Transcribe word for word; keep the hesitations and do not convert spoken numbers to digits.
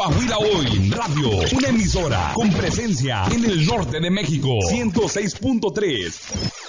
Coahuila Hoy Radio, una emisora con presencia en el norte de México. ciento seis punto tres.